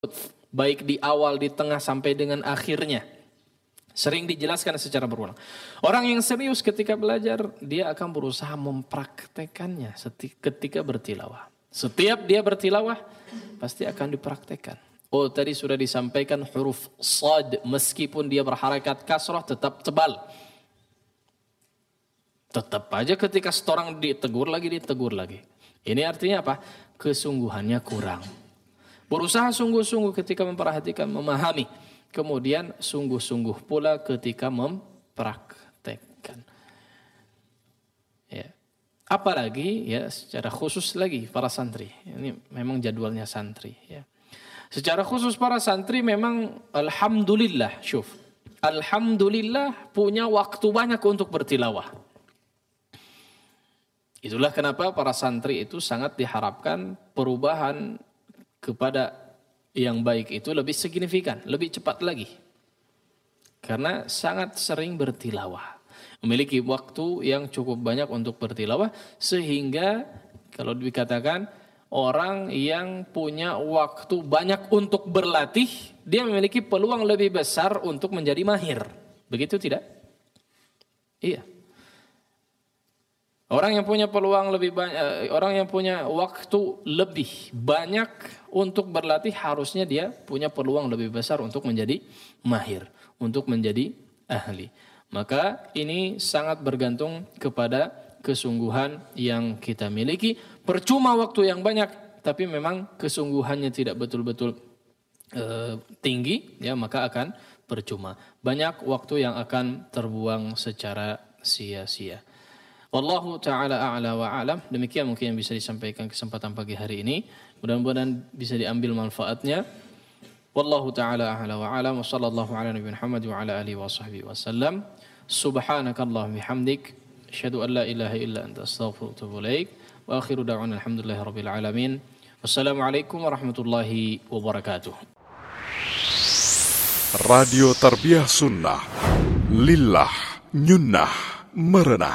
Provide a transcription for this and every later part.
baik di awal, di tengah, sampai dengan akhirnya. Sering dijelaskan secara berulang. Orang yang serius ketika belajar, dia akan berusaha mempraktekannya ketika bertilawah. Setiap dia bertilawah, pasti akan dipraktekkan. Oh, tadi sudah disampaikan huruf sad, meskipun dia berharakat kasrah tetap tebal. Tetap aja ketika seorang ditegur lagi. Ini artinya apa? Kesungguhannya kurang. Berusaha sungguh-sungguh ketika memperhatikan, memahami. Kemudian sungguh-sungguh pula ketika mempraktekkan. Ya. Apalagi ya secara khusus lagi para santri. Ini memang jadwalnya santri. Ya. Secara khusus para santri memang alhamdulillah. Alhamdulillah punya waktu banyak untuk bertilawah. Itulah kenapa para santri itu sangat diharapkan perubahan kepada yang baik itu lebih signifikan, lebih cepat lagi. Karena sangat sering bertilawah. Memiliki waktu yang cukup banyak untuk bertilawah. Sehingga kalau dikatakan orang yang punya waktu banyak untuk berlatih, dia memiliki peluang lebih besar untuk menjadi mahir. Begitu tidak? Iya. Orang yang punya peluang lebih banyak, orang yang punya waktu lebih banyak untuk berlatih, harusnya dia punya peluang lebih besar untuk menjadi mahir, untuk menjadi ahli. Maka ini sangat bergantung kepada kesungguhan yang kita miliki. Percuma waktu yang banyak, tapi memang kesungguhannya tidak betul-betul tinggi, ya maka akan percuma. Banyak waktu yang akan terbuang secara sia-sia. Wallahu ta'ala a'la wa a'lam. Demikian mungkin yang bisa disampaikan kesempatan pagi hari ini. Mudah-mudahan bisa diambil manfaatnya. Wallahu ta'ala a'la wa a'lam. Wa sallallahu ala nabi Muhammad wa ala alihi wa sahbihi wa sallam. Subhanakallahumma bihamdik. Asyhadu an la ilaha illa anta astaghfiruka wa atubu ilaik. Wa akhiru da'wana alhamdulillahi rabbil alamin. Wassalamualaikum warahmatullahi wabarakatuh. Radio Tarbiyah Sunnah. Lillah nyunnah merenah.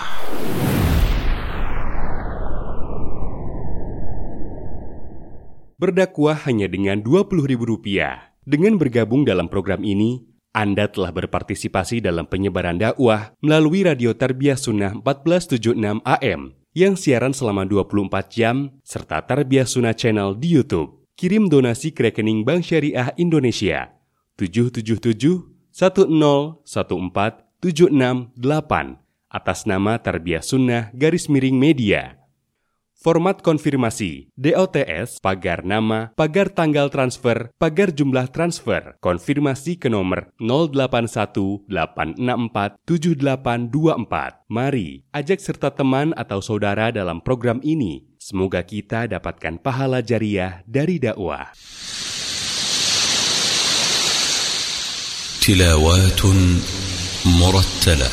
Berdakwah hanya dengan Rp20.000. Dengan bergabung dalam program ini, Anda telah berpartisipasi dalam penyebaran dakwah melalui Radio Tarbiyah Sunnah 1476 AM yang siaran selama 24 jam serta Tarbiyah Sunnah Channel di YouTube. Kirim donasi ke rekening Bank Syariah Indonesia 777-1014-768 atas nama Tarbiyah Sunnah _media. Format konfirmasi DOTS, pagar nama, pagar tanggal transfer, pagar jumlah transfer. Konfirmasi ke nomor 0818647824. Mari ajak serta teman atau saudara dalam program ini. Semoga kita dapatkan pahala jariah dari dakwah. Tilawatun murattalah.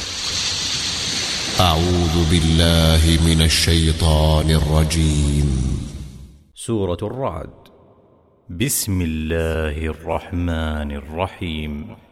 أعوذ بالله من الشيطان الرجيم. سورة الرعد. بسم الله الرحمن الرحيم.